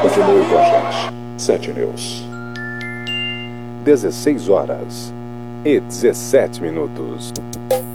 Continue com a gente. 7 News. 16 horas e 17 minutos.